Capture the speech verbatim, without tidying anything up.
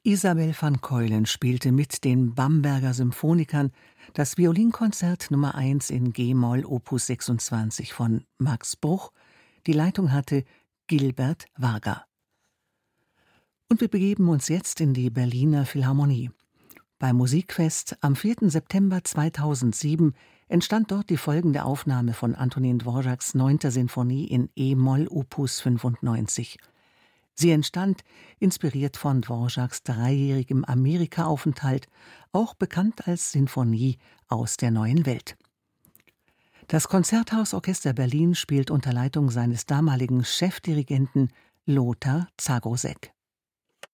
Isabel van Keulen spielte mit den Bamberger Symphonikern das Violinkonzert Nummer eins in G-Moll Opus sechsundzwanzig von Max Bruch. Die Leitung hatte Gilbert Varga. Und wir begeben uns jetzt in die Berliner Philharmonie. Beim Musikfest am vierten September zweitausendsieben entstand dort die folgende Aufnahme von Antonin Dvořáks neunter Sinfonie in E-Moll Opus fünfundneunzig. Sie entstand, inspiriert von Dvořáks dreijährigem Amerika-Aufenthalt, auch bekannt als Sinfonie aus der neuen Welt. Das Konzerthausorchester Berlin spielt unter Leitung seines damaligen Chefdirigenten Lothar Zagoszek.